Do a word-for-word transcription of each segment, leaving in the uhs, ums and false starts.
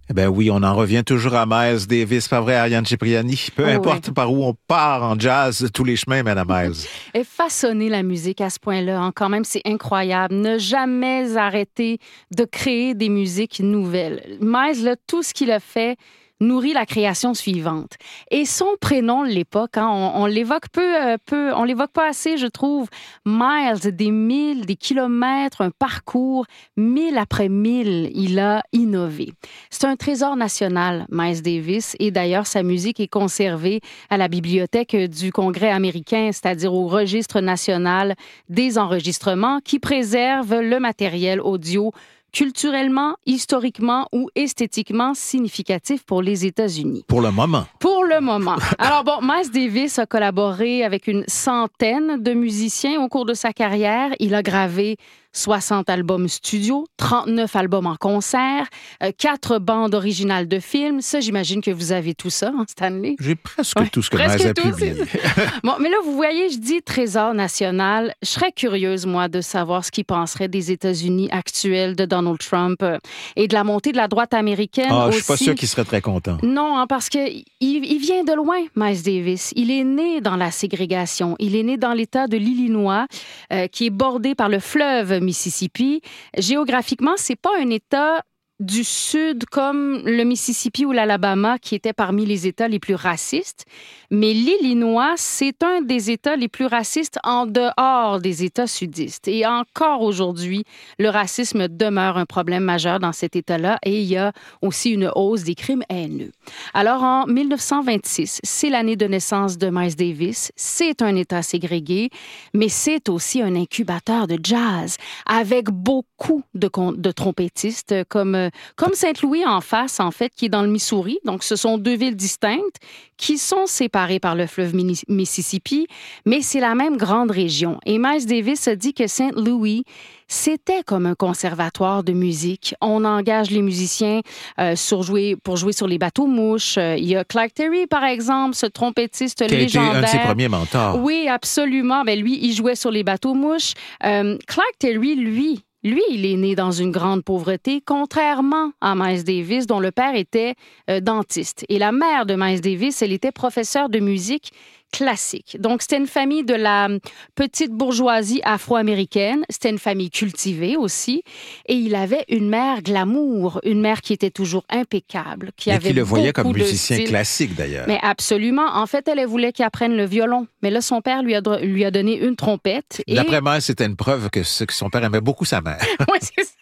Eh ben oui, on en revient toujours à Miles Davis, pas vrai, Ariane Cipriani? Peu Oh, importe ouais. par où on part en jazz, tous les chemins mènent à Miles. Et façonner la musique à ce point-là, hein, quand même, c'est incroyable. Ne jamais arrêter de créer des musiques nouvelles. Miles, là, tout ce qu'il a fait nourrit la création suivante. Et son prénom de l'époque, hein, on, on l'évoque peu, euh, peu, on l'évoque pas assez, je trouve. Miles, des milles, des kilomètres, un parcours, mille après mille, il a innové. C'est un trésor national, Miles Davis, et d'ailleurs, sa musique est conservée à la bibliothèque du Congrès américain, c'est-à-dire au registre national des enregistrements qui préserve le matériel audio culturellement, historiquement ou esthétiquement significatif pour les États-Unis. Pour le moment. Pour le moment. Alors bon, Miles Davis a collaboré avec une centaine de musiciens au cours de sa carrière. Il a gravé soixante albums studio, trente-neuf albums en concert, euh, quatre bandes originales de films. Ça, j'imagine que vous avez tout ça, hein, Stanley? J'ai presque Ouais, tout ce que presque Miles a tout, publié. Bon, mais là, vous voyez, je dis trésor national. Je serais curieuse, moi, de savoir ce qu'il penserait des États-Unis actuels, de Donald Trump euh, et de la montée de la droite américaine Ah, aussi. je suis pas sûr qu'il serait très content. Non, hein, parce que il, il vient de loin, Miles Davis. Il est né dans la ségrégation. Il est né dans l'État de l'Illinois, euh, qui est bordé par le fleuve Mississippi. Géographiquement, c'est pas un État du Sud comme le Mississippi ou l'Alabama, qui étaient parmi les États les plus racistes. Mais l'Illinois, c'est un des États les plus racistes en dehors des États sudistes. Et encore aujourd'hui, le racisme demeure un problème majeur dans cet État-là et il y a aussi une hausse des crimes haineux. Alors, en dix-neuf cent vingt-six, c'est l'année de naissance de Miles Davis. C'est un État ségrégué, mais c'est aussi un incubateur de jazz avec beaucoup de, con- de trompettistes comme Comme Saint-Louis en face, en fait, qui est dans le Missouri. Donc, ce sont deux villes distinctes qui sont séparées par le fleuve Mississippi, mais c'est la même grande région. Et Miles Davis a dit que Saint-Louis, c'était comme un conservatoire de musique. On engage les musiciens euh, sur jouer, pour jouer sur les bateaux-mouches. Euh, il y a Clark Terry, par exemple, ce trompettiste Qui a légendaire. été un de ses premiers mentors. Oui, absolument. Ben, lui, il jouait sur les bateaux-mouches. Euh, Clark Terry, lui, Lui, il est né dans une grande pauvreté, contrairement à Miles Davis, dont le père était euh, dentiste. Et la mère de Miles Davis, elle était professeure de musique classique. Donc, c'était une famille de la petite bourgeoisie afro-américaine. C'était une famille cultivée aussi. Et il avait une mère glamour, une mère qui était toujours impeccable, qui Et avait qui le voyait comme beaucoup de musicien style. classique, d'ailleurs. Mais absolument. En fait, elle, elle voulait qu'il apprenne le violon. Mais là, son père lui a, lui a donné une trompette. Et... D'après moi, c'était une preuve que, que son père aimait beaucoup sa mère. Oui, c'est ça.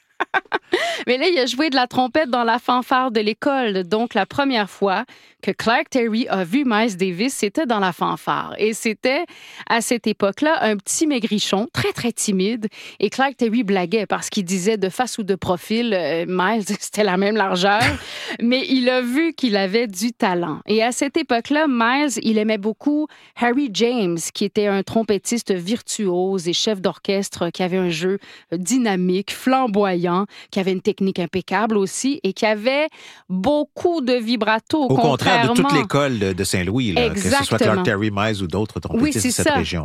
Mais là, il a joué de la trompette dans la fanfare de l'école. Donc, la première fois que Clark Terry a vu Miles Davis, c'était dans la fanfare. Et c'était, à cette époque-là, un petit maigrichon, très, très timide. Et Clark Terry blaguait parce qu'il disait de face ou de profil, euh, Miles, c'était la même largeur. Mais il a vu qu'il avait du talent. Et à cette époque-là, Miles, il aimait beaucoup Harry James, qui était un trompettiste virtuose et chef d'orchestre qui avait un jeu dynamique, flamboyant, qui avait une technique impeccable aussi et qui avait beaucoup de vibrato. Au contraire de toute contrairement- l'école de de Saint-Louis, là, que ce soit Exactement. Clark Terry, Miles ou d'autres Oui, trompettistes c'est de cette ça. région.